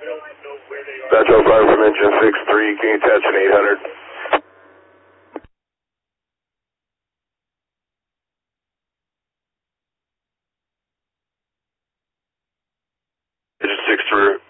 Metro 5 from engine 6-3, can you attach an 800? Engine 6-3.